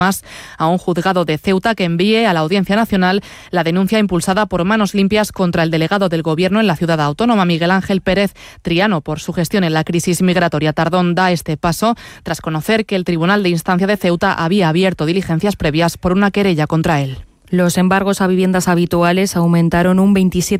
más a un juzgado de Ceuta que envíe a la Audiencia Nacional la denuncia impulsada por Manos Limpias contra el delegado del Gobierno en la ciudad autónoma, Miguel Ángel Pérez Triano, por su gestión en la crisis migratoria. Tardón da este paso tras conocer que el Tribunal de Instancia de Ceuta había abierto diligencias previas por una querella contra él. Los embargos a viviendas habituales aumentaron un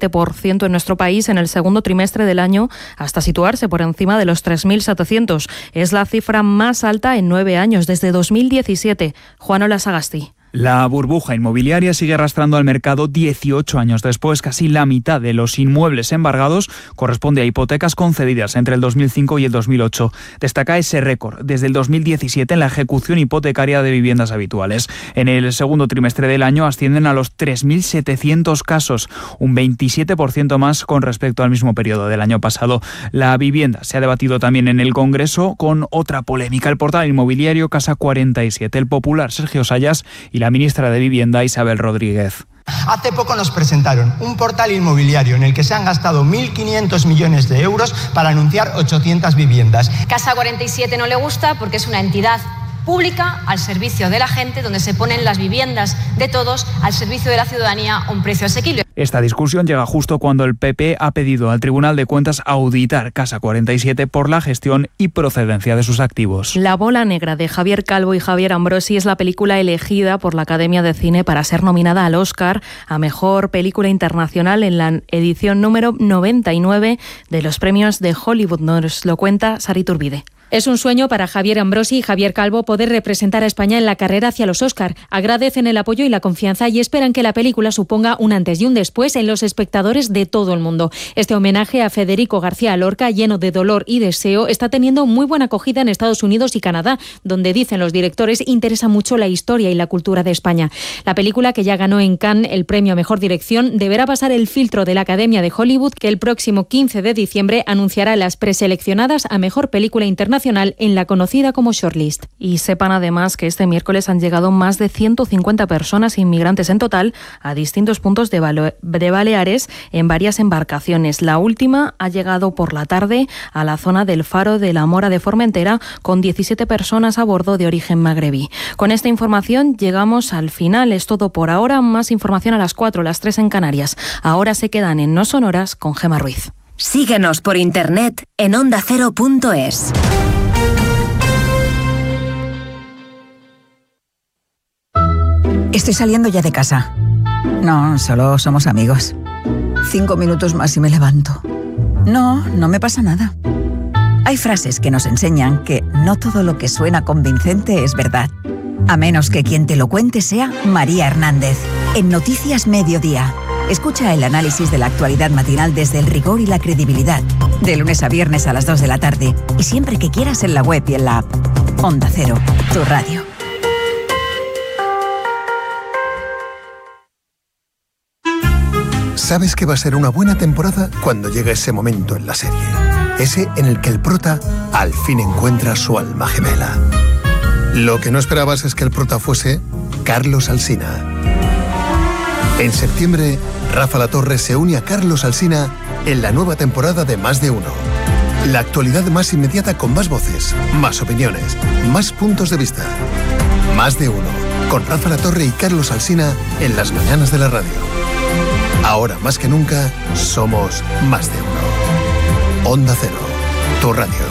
27% en nuestro país en el segundo trimestre del año, hasta situarse por encima de los 3.700. Es la cifra más alta en 9 años, desde 2017. Juanola Sagasti. La burbuja inmobiliaria sigue arrastrando al mercado 18 años después. Casi la mitad de los inmuebles embargados corresponde a hipotecas concedidas entre el 2005 y el 2008. Destaca ese récord desde el 2017 en la ejecución hipotecaria de viviendas habituales. En el segundo trimestre del año ascienden a los 3.700 casos, un 27% más con respecto al mismo periodo del año pasado. La vivienda se ha debatido también en el Congreso con otra polémica. El portal inmobiliario Casa 47, el popular Sergio Sayas y la ministra de Vivienda, Isabel Rodríguez. Hace poco nos presentaron un portal inmobiliario en el que se han gastado 1.500 millones de euros para anunciar 800 viviendas. Casa 47 no le gusta porque es una entidad pública al servicio de la gente, donde se ponen las viviendas de todos al servicio de la ciudadanía a un precio asequible. Esta discusión llega justo cuando el PP ha pedido al Tribunal de Cuentas auditar Casa 47 por la gestión y procedencia de sus activos. La bola negra de Javier Calvo y Javier Ambrosi es la película elegida por la Academia de Cine para ser nominada al Oscar a Mejor Película Internacional en la edición número 99 de los premios de Hollywood. Nos lo cuenta Sari Turbide. Es un sueño para Javier Ambrosi y Javier Calvo poder representar a España en la carrera hacia los Oscar. Agradecen el apoyo y la confianza y esperan que la película suponga un antes y un después en los espectadores de todo el mundo. Este homenaje a Federico García Lorca, lleno de dolor y deseo, está teniendo muy buena acogida en Estados Unidos y Canadá, donde, dicen los directores, interesa mucho la historia y la cultura de España. La película, que ya ganó en Cannes el premio a Mejor Dirección, deberá pasar el filtro de la Academia de Hollywood, que el próximo 15 de diciembre anunciará las preseleccionadas a Mejor Película Internacional en la conocida como Shortlist. Y sepan además que este miércoles han llegado más de 150 personas inmigrantes en total a distintos puntos de Baleares en varias embarcaciones. La última ha llegado por la tarde a la zona del Faro de la Mora de Formentera con 17 personas a bordo de origen magrebí. Con esta información llegamos al final. Es todo por ahora. Más información a las 4, las 3 en Canarias. Ahora se quedan en No Sonoras con Gemma Ruiz. Síguenos por internet en ondacero.es. Estoy saliendo ya de casa. No, solo somos amigos. 5 minutos más y me levanto. No, no me pasa nada. Hay frases que nos enseñan que no todo lo que suena convincente es verdad. A menos que quien te lo cuente sea María Hernández. En Noticias Mediodía. Escucha el análisis de la actualidad matinal desde el rigor y la credibilidad. De lunes a viernes a las 2 de la tarde. Y siempre que quieras en la web y en la app. Onda Cero, tu radio. Sabes que va a ser una buena temporada cuando llegue ese momento en la serie. Ese en el que el prota al fin encuentra su alma gemela. Lo que no esperabas es que el prota fuese Carlos Alsina. En septiembre, Rafa Latorre se une a Carlos Alsina en la nueva temporada de Más de Uno. La actualidad más inmediata con más voces, más opiniones, más puntos de vista. Más de Uno, con Rafa Latorre y Carlos Alsina en las mañanas de la radio. Ahora más que nunca, somos Más de Uno. Onda Cero, tu radio.